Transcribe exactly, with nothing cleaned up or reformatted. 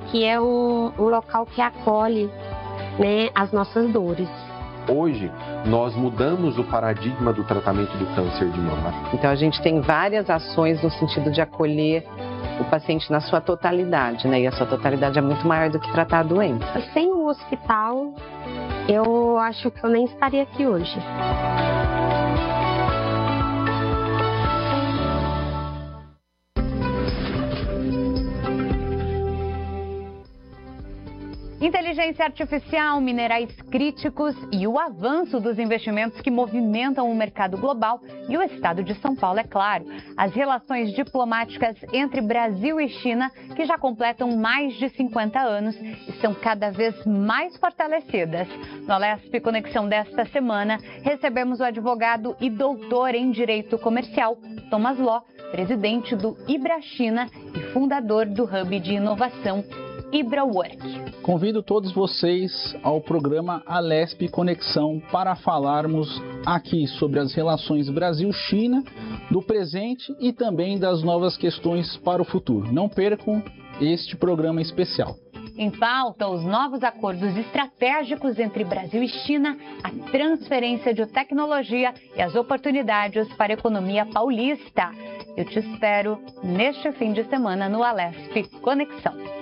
que é um, um local que acolhe, né, as nossas dores. Hoje, nós mudamos o paradigma do tratamento do câncer de mama. Então, a gente tem várias ações no sentido de acolher o paciente na sua totalidade, né? E a sua totalidade é muito maior do que tratar a doença. Sem o hospital, eu acho que eu nem estaria aqui hoje. Inteligência artificial, minerais críticos e o avanço dos investimentos que movimentam o mercado global e o estado de São Paulo, é claro. As relações diplomáticas entre Brasil e China, que já completam mais de cinquenta anos, estão cada vez mais fortalecidas. No Alesp Conexão desta semana, recebemos o advogado e doutor em Direito Comercial, Thomas Ló, presidente do IbraChina e fundador do Hub de Inovação IbraWork. Convido todos vocês ao programa Alesp Conexão para falarmos aqui sobre as relações Brasil-China, do presente e também das novas questões para o futuro. Não percam este programa especial. Em pauta, os novos acordos estratégicos entre Brasil e China, a transferência de tecnologia e as oportunidades para a economia paulista. Eu te espero neste fim de semana no Alesp Conexão.